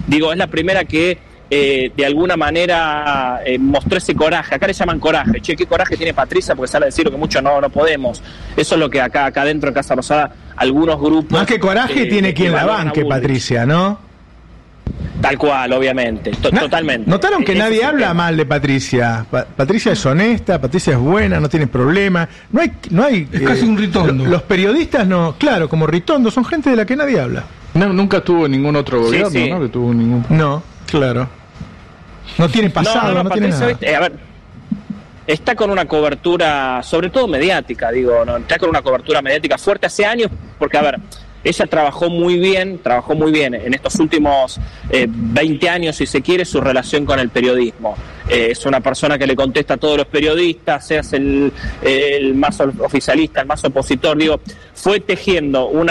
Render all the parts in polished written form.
Digo, es la primera que de alguna manera mostró ese coraje. Acá le llaman coraje. Che, qué coraje tiene Patricia, porque sale a decir lo que mucho no podemos. Eso es lo que acá adentro en Casa Rosada algunos grupos... Más que coraje tiene quien la banque, Patricia, ¿no? Tal cual, obviamente, totalmente. ¿Notaron que nadie habla mal de Patricia? Patricia es honesta, Patricia es buena, no tiene problema. No hay es casi un Ritondo. Los periodistas no, claro, como Ritondo, son gente de la que nadie habla. No, nunca tuvo ningún otro gobierno, sí. ¿no? Que tuvo ningún... No, claro. No tiene pasado, no tiene nada. A ver, está con una cobertura, sobre todo mediática, está con una cobertura mediática fuerte hace años, porque, a ver, ella trabajó muy bien en estos últimos 20 años, si se quiere, su relación con el periodismo. Es una persona que le contesta a todos los periodistas, seas el más oficialista, el más opositor, fue tejiendo un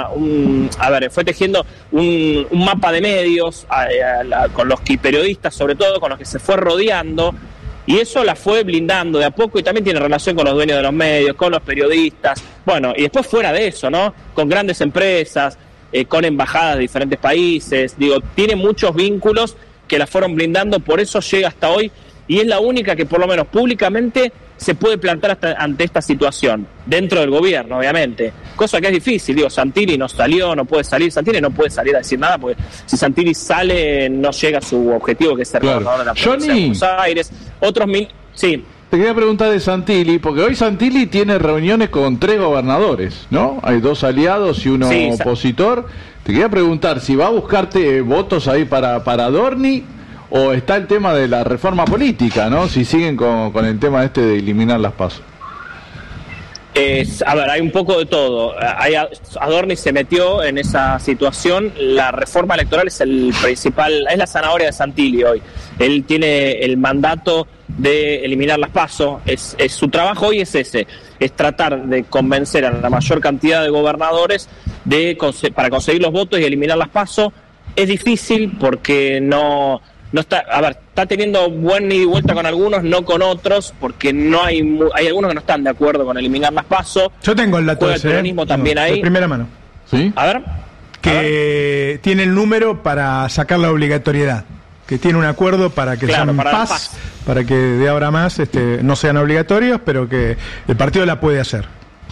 mapa de medios con los que periodistas, sobre todo, con los que se fue rodeando. Y eso la fue blindando de a poco, y también tiene relación con los dueños de los medios, con los periodistas, bueno, y después fuera de eso, ¿no? Con grandes empresas, con embajadas de diferentes países, tiene muchos vínculos que la fueron blindando, por eso llega hasta hoy, y es la única que por lo menos públicamente se puede plantar ante esta situación, dentro del gobierno, obviamente, cosa que es difícil. Santilli no puede salir a decir nada, porque si Santilli sale no llega a su objetivo, que es ser gobernador de la provincia de Buenos Aires. Sí. Te quería preguntar de Santilli, porque hoy Santilli tiene reuniones con 3 gobernadores, ¿no? Hay 2 aliados y uno opositor. Te quería preguntar si va a buscarte votos ahí para Adorni, o está el tema de la reforma política, ¿no? Si siguen con el tema de eliminar las PASO. A ver, hay un poco de todo. Adorni se metió en esa situación. La reforma electoral es es la zanahoria de Santilli hoy. Él tiene el mandato de eliminar las PASO. Es su trabajo hoy es ese, es tratar de convencer a la mayor cantidad de gobernadores para conseguir los votos y eliminar las PASO. Es difícil porque no está, está teniendo buen ida y vuelta con algunos, no con otros, porque hay algunos que no están de acuerdo con eliminar las PASO. Yo tengo el dato ese, el peronismo también ahí. De primera mano. ¿Sí? A ver. Que tiene el número para sacar la obligatoriedad, que tiene un acuerdo para que sean PAS, para que de ahora más no sean obligatorios, pero que el partido la puede hacer.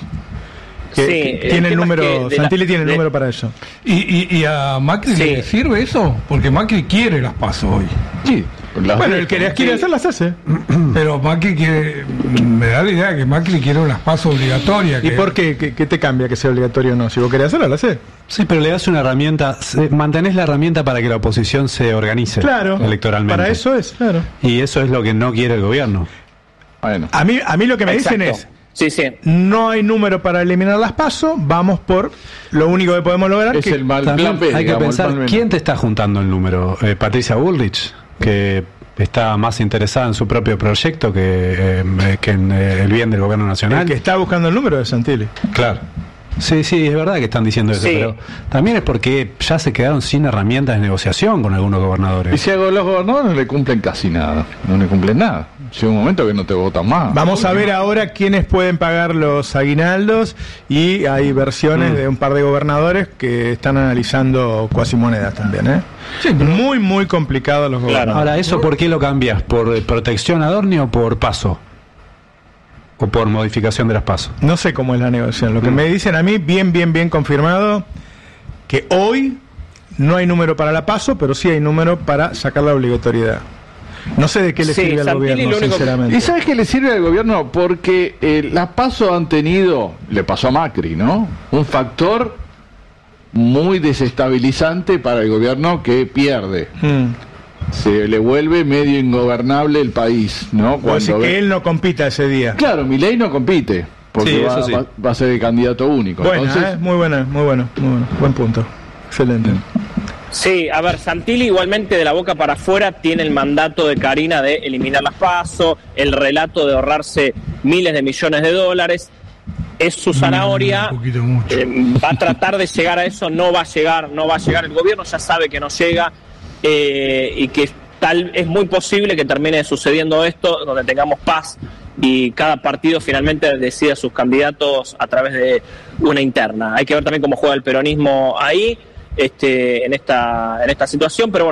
Que tiene el número, Santilli tiene el número para eso. ¿Y a Macri le sirve eso? Porque Macri quiere las PASO hoy. Sí. Bueno, el que las quiere hacer las hace. Pero Macri me da la idea que Macri quiere unas PASO obligatorias. ¿Y por qué? ¿Qué te cambia que sea obligatorio o no? Si vos querés hacerla, la haces. Sí, pero le das una herramienta, mantenés la herramienta para que la oposición se organice electoralmente. Para eso es, claro. Y eso es lo que no quiere el gobierno. Bueno. A mí lo que me dicen es: no hay número para eliminar las PASO, vamos por lo único que podemos lograr. Es el mal plan B, hay que pensar, ¿quién te está juntando el número? Patricia Bullrich, que está más interesada en su propio proyecto que en el bien del gobierno nacional. El que está buscando el número de Santilli. Claro. Sí, es verdad que están diciendo eso, pero también es porque ya se quedaron sin herramientas de negociación con algunos gobernadores. Y si a los gobernadores no le cumplen casi nada, no le cumplen nada. Llega un momento que no te votan más. Vamos a ver ahora quiénes pueden pagar los aguinaldos, y hay versiones de un par de gobernadores que están analizando cuasimonedas también, ¿eh? Sí, muy, muy complicado los gobernadores. Ahora, ¿eso por qué lo cambias? ¿Por protección a Adorni o por PASO? ¿O por modificación de las PASO? No sé cómo es la negociación. Lo que me dicen a mí, bien confirmado, que hoy no hay número para la PASO, pero sí hay número para sacar la obligatoriedad. No sé de qué le sirve al gobierno, sinceramente. ¿Y sabes qué le sirve al gobierno? Porque las PASO han tenido, le pasó a Macri, ¿no? Un factor muy desestabilizante para el gobierno que pierde. Se le vuelve medio ingobernable el país, ¿no? Cuando que él no compita ese día. Claro, Milei no compite, porque va a ser el candidato único. Entonces... muy bueno. Buen punto. Excelente. Sí, a ver, Santilli igualmente de la boca para afuera tiene el mandato de Karina de eliminar las PASO, el relato de ahorrarse miles de millones de dólares. Es su zanahoria, va a tratar de llegar a eso, no va a llegar, el gobierno ya sabe que no llega, y que es muy posible que termine sucediendo esto, donde tengamos paz y cada partido finalmente decida sus candidatos a través de una interna. Hay que ver también cómo juega el peronismo ahí, en esta situación, pero bueno.